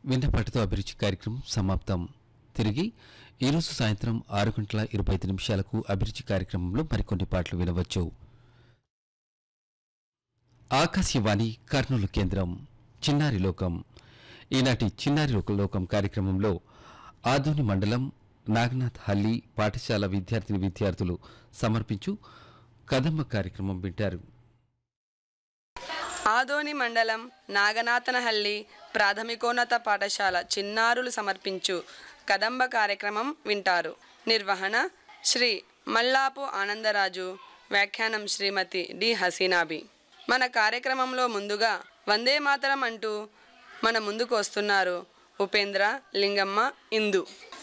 విన్నపాటితో అభిరుచి కార్యక్రమం సమాప్తం. తిరిగి ఈరోజు సాయంత్రం 6:25 అభిరుచి కార్యక్రమంలో మరికొన్ని పాటలు వినవచ్చు. ఆకాశవాణి కర్నూలు కేంద్రం చిన్నారి లోకం. ఈనాటి చిన్నారి లోకం కార్యక్రమంలో ఆదోని మండలం నాగనాథ్ హల్లి పాఠశాల విద్యార్థులు సమర్పించు కదంబ కార్యక్రమం వింటారు. ఆదోని మండలం నాగనాథనహల్లి ప్రాథమికోన్నత పాఠశాల చిన్నారులు సమర్పించు కదంబ కార్యక్రమం వింటారు. నిర్వహణ శ్రీ మల్లాపు ఆనందరాజు, వ్యాఖ్యానం శ్రీమతి డి హసీనాబి. మన కార్యక్రమంలో ముందుగా వందే మాతరం అంటూ మన ముందుకు వస్తున్నారు ఉపేంద్ర, లింగమ్మ, ఇందు.